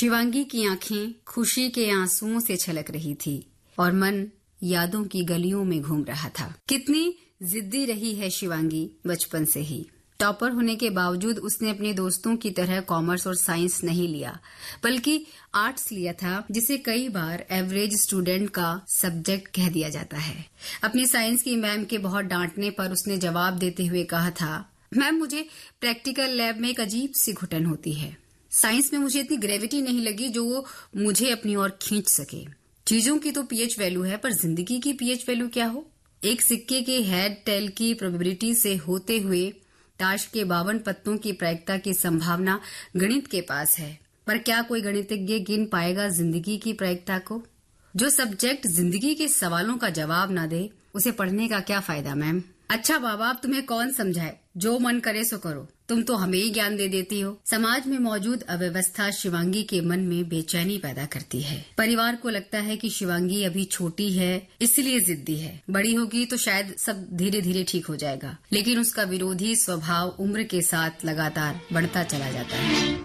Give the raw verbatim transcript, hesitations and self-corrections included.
शिवांगी की आंखें खुशी के आंसुओं से छलक रही थी और मन यादों की गलियों में घूम रहा था। कितनी जिद्दी रही है शिवांगी बचपन से ही। टॉपर होने के बावजूद उसने अपने दोस्तों की तरह कॉमर्स और साइंस नहीं लिया, बल्कि आर्ट्स लिया था, जिसे कई बार एवरेज स्टूडेंट का सब्जेक्ट कह दिया जाता है। अपनी साइंस की मैम के बहुत डांटने पर उसने जवाब देते हुए कहा था, मैम मुझे प्रैक्टिकल लैब में एक अजीब सी घुटन होती है। साइंस में मुझे इतनी ग्रेविटी नहीं लगी जो वो मुझे अपनी ओर खींच सके। चीजों की तो पीएच वैल्यू है, पर जिंदगी की पीएच वैल्यू क्या हो? एक सिक्के के हेड टेल की प्रोबेबिलिटी से होते हुए ताश के बावन पत्तों की प्रायिकता की संभावना गणित के पास है, पर क्या कोई गणितज्ञ गिन पाएगा जिंदगी की प्रायिकता को? जो सब्जेक्ट जिंदगी के सवालों का जवाब ना दे, उसे पढ़ने का क्या फायदा मैम? अच्छा बाबा, अब तुम्हें कौन समझाए? जो मन करे सो करो, तुम तो हमें ही ज्ञान दे देती हो। समाज में मौजूद अव्यवस्था शिवांगी के मन में बेचैनी पैदा करती है। परिवार को लगता है कि शिवांगी अभी छोटी है, इसलिए जिद्दी है। बड़ी होगी तो शायद सब धीरे धीरे ठीक हो जाएगा, लेकिन उसका विरोधी स्वभाव उम्र के साथ लगातार बढ़ता चला जाता है।